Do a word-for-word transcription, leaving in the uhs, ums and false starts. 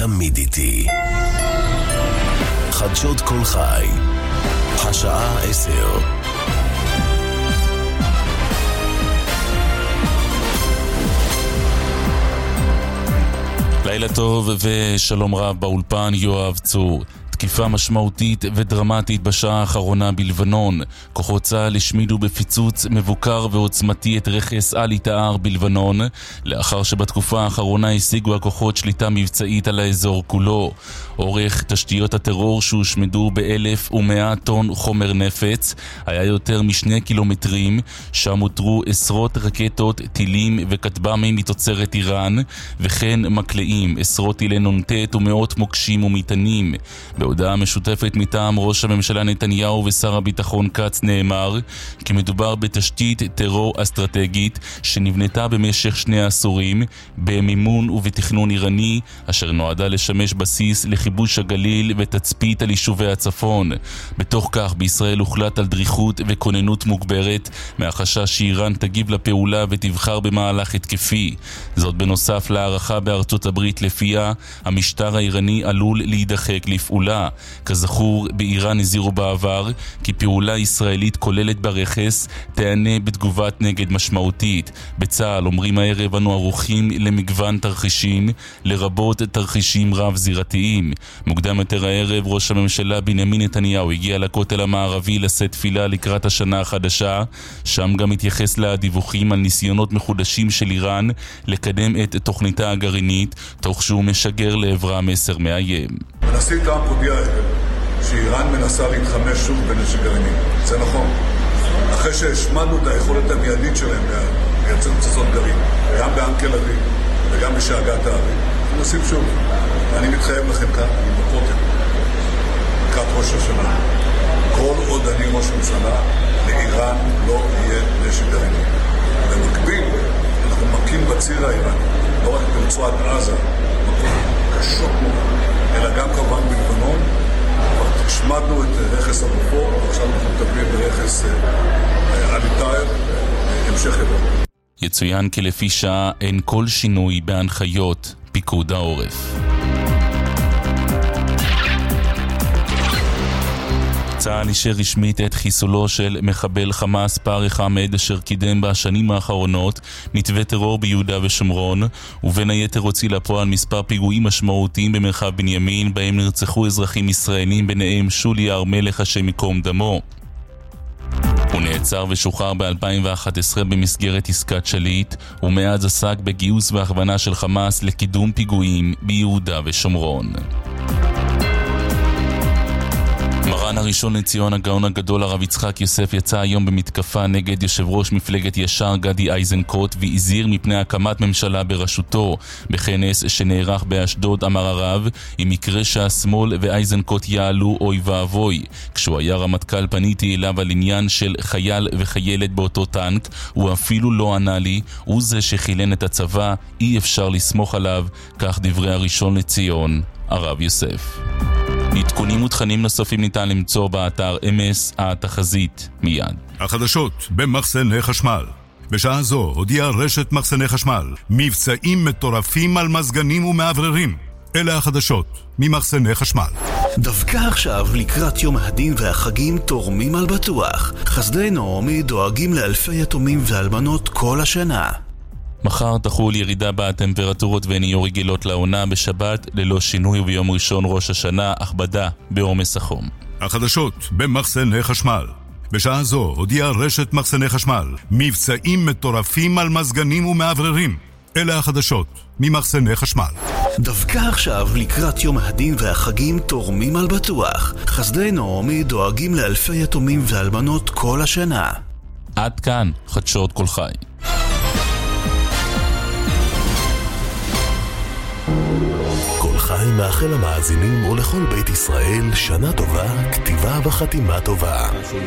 תמיד איתי. חדשות כל חי, השעה עשר. לילה טוב ושלום רב באולפן, יואב צור. תקיפה משמעותית ודרמטית בשעה האחרונה בלבנון. כוחות צה"ל השמידו בפיצוץ מבוקר ועוצמתי את רכס עלי תאר בלבנון, לאחר שבתקופה האחרונה השיגו הכוחות שליטה מבצעית על האזור כולו. אורך תשתיות הטרור שהושמדו באלף ומאה טון חומר נפץ היה יותר משני קילומטרים, שם הותרו עשרות רקטות, טילים וכטב"מים מתוצרת איראן, וכן מקלעים, עשרות טילי נונטט ומאות מוקשים ומטענים. בהודעה משותפת מטעם ראש הממשלה נתניהו ושר הביטחון כץ נאמר כי מדובר בתשתית טרור אסטרטגית שנבנתה במשך שני עשורים במימון ובתכנון איראני, אשר נועדה לשמש בסיס לכיבוש הגליל ותצפית על יישובי הצפון. בתוך כך בישראל הוחלט על דריכות וכוננות מוגברת מהחשש שאיראן תגיב לפעולה ותבחר במהלך התקפי. זאת בנוסף להערכה בארצות הברית לפיה המשטר האיראני עלול להידחק לפעולה. כזכור, באיראן הזהירו בעבר כי פעולה ישראלית כוללת ברכס תענה בתגובת נגד משמעותית. בצה"ל אומרים הערב אנו ערוכים למגוון תרחישים, לרבות תרחישים רב זירתיים. מוקדם יותר הערב ראש הממשלה בנימין נתניהו הגיע לכותל המערבי לשאת תפילה לקראת השנה החדשה, שם גם התייחס לדיווחים על ניסיונות מחודשים של איראן לקדם את תוכניתה הגרעינית, תוך שהוא משגר לעברה מסר מאיים. הנשיא טראמפ הודיע שאיראן מנסה להתחמש שוב בנשק גרעיני. זה נכון. אחרי שהשמדנו את היכולת המיידית שלהם לייצר פצצות גרעין, גם באנקל אביב וגם בשאגת האביב, מנסים שוב. אני מתחייב לכם כאן, אני בכותל, לקראת ראש השנה. כל עוד אני ראש ממשלה, לאיראן לא יהיה נשק גרעיני. במקביל, אנחנו מכים בציר האיראני, לא רק ברצועת עזה, קשות מאוד, אלא גם כמובן בלבנון. השמדנו את רכס הבופור, ועכשיו אנחנו מטפלים ברכס עלי תאר, המשך יבוא. יצוין כי לפי שעה אין כל שינוי בהנחיות פיקוד העורף. צה"ל אישר רשמית את חיסולו של מחבל חמאס פארק חמד, אשר קידם בשנים האחרונות מתווה טרור ביהודה ושומרון, ובין היתר הוציא לפועל מספר פיגועים משמעותיים במרחב בנימין, בהם נרצחו אזרחים ישראלים, ביניהם שולי הר-מלך השם ייקום דמו. הוא נעצר ושוחרר ב-אלפיים ואחת עשרה במסגרת עסקת שליט, ומאז עסק בגיוס והכוונה של חמאס לקידום פיגועים ביהודה ושומרון. מרן הראשון לציון הגאון הגדול הרב יצחק יוסף יצא היום במתקפה נגד יושב ראש מפלגת ישר גדי איזנקוט והזהיר מפני הקמת ממשלה בראשותו. בכנס שנערך באשדוד אמר הרב, אם יקרה שהשמאל ואיזנקוט יעלו אוי ואבוי. כשהוא היה רמטכ"ל פניתי אליו על עניין של חייל וחיילת באותו טנק, הוא אפילו לא ענה לי, הוא זה שחילן את הצבא, אי אפשר לסמוך עליו. כך דברי הראשון לציון הרב יוסף. עדכונים ותכנים נוספים ניתן למצוא באתר אמס התחזית מיד. החדשות במחסני חשמל. בשעה זו הודיעה רשת מחסני חשמל מבצעים מטורפים על מזגנים ומעבררים. אלה החדשות ממחסני חשמל. דווקא עכשיו לקראת יום הדין והחגים תורמים על בטוח. חסדי נעמי דואגים לאלפי יתומים ואלמנות כל השנה. מחר תחול ירידה בטמפרטורות והן יהיו רגילות לעונה, בשבת ללא שינוי, וביום ראשון ראש השנה הכבדה בעומס החום. החדשות במחסני חשמל. בשעה זו הודיעה רשת מחסני חשמל מבצעים מטורפים על מזגנים ומעבררים. אלה החדשות ממחסני חשמל. דווקא עכשיו לקראת יום הדין והחגים תורמים על בטוח. חסדי נעמי דואגים לאלפי יתומים ואלמנות כל השנה. עד כאן חדשות כל חי. כל חי מאחל למאזינים ולכל בית ישראל שנה טובה, כתיבה וחתימה טובה.